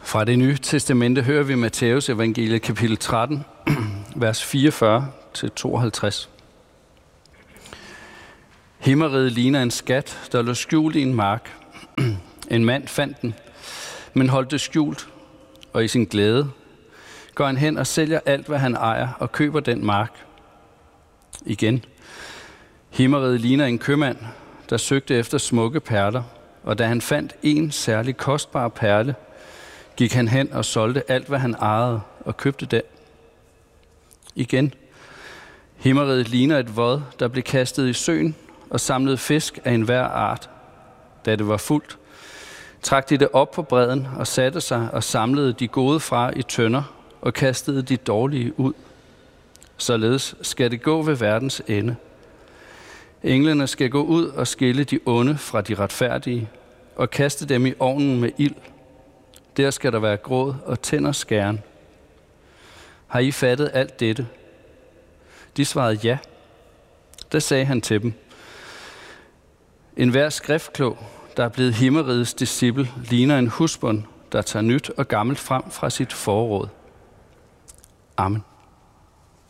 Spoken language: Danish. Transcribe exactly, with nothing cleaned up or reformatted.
Fra Det Nye Testamente hører vi Matthæus evangeliet kapitel tretten, vers fireogfyrre til tooghalvtreds. Himmeriget ligner en skat, der lå skjult i en mark. En mand fandt den, men holdt det skjult, og i sin glæde går han hen og sælger alt, hvad han ejer, og køber den mark. Igen. Himmeriget ligner en købmand, der søgte efter smukke perler, og da han fandt en særlig kostbar perle, gik han hen og solgte alt, hvad han ejede, og købte den. Igen. Himmeriget ligner et vod, der blev kastet i søen og samlede fisk af enhver art. Da det var fuldt, trak de det op på bredden og satte sig og samlede de gode fra i tønder og kastede de dårlige ud. Således skal det gå ved verdens ende. Englene skal gå ud og skille de onde fra de retfærdige og kaste dem i ovnen med ild. Der skal der være gråd og tænder skæren. Har I fattet alt dette? De svarede ja. Da sagde han til dem: Enhver skriftklog, der er blevet himmerigets disciple, ligner en husbond, der tager nyt og gammelt frem fra sit forråd. Amen.